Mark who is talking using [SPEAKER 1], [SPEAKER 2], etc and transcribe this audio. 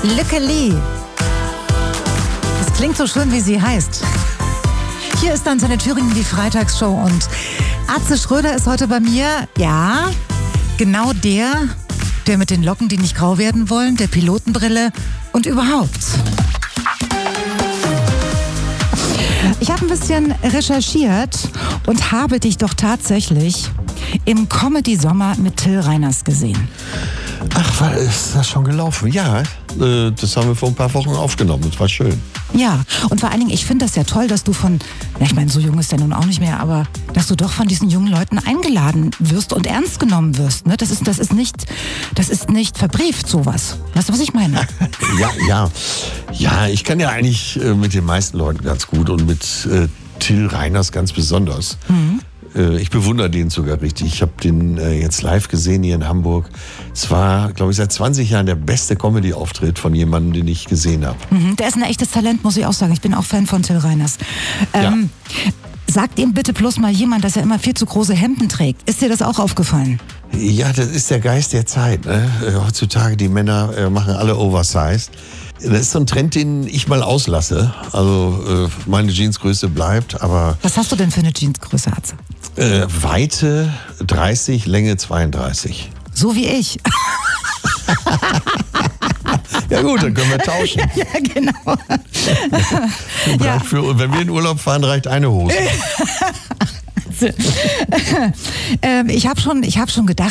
[SPEAKER 1] Lücke Lee. Das klingt so schön, wie sie heißt. Hier ist Antenne Thüringen, die Freitagsshow, und Atze Schröder ist heute bei mir. Ja, genau der mit den Locken, die nicht grau werden wollen, der Pilotenbrille und überhaupt. Ich habe ein bisschen recherchiert und habe dich doch tatsächlich im Comedy-Sommer mit Till Reiners gesehen.
[SPEAKER 2] Ach, ist das schon gelaufen? Ja, das haben wir vor ein paar Wochen aufgenommen. Das war schön.
[SPEAKER 1] Ja, und vor allen Dingen, ich finde das ja toll, dass du ich meine, so jung ist der nun auch nicht mehr, aber dass du doch von diesen jungen Leuten eingeladen wirst und ernst genommen wirst. Ne? Das ist nicht verbrieft, sowas. Weißt du, was ich meine?
[SPEAKER 2] Ja, ich kann ja eigentlich mit den meisten Leuten ganz gut und mit Till Reiners ganz besonders. Mhm. Ich bewundere den sogar richtig. Ich habe den jetzt live gesehen hier in Hamburg. Es war, glaube ich, seit 20 Jahren der beste Comedy-Auftritt von jemandem, den ich gesehen habe.
[SPEAKER 1] Der ist ein echtes Talent, muss ich auch sagen. Ich bin auch Fan von Till Reiners. Sagt ihm bitte bloß mal jemand, dass er immer viel zu große Hemden trägt. Ist dir das auch aufgefallen?
[SPEAKER 2] Ja, das ist der Geist der Zeit. Ne? Heutzutage, die Männer machen alle oversized. Das ist so ein Trend, den ich mal auslasse. Also meine Jeansgröße bleibt, aber...
[SPEAKER 1] Was hast du denn für eine Jeansgröße, Atze?
[SPEAKER 2] Weite 30, Länge 32.
[SPEAKER 1] So wie ich.
[SPEAKER 2] Ja gut, dann können wir tauschen.
[SPEAKER 1] Ja, genau.
[SPEAKER 2] Wenn wir in Urlaub fahren, reicht eine Hose.
[SPEAKER 1] Ich hab schon gedacht,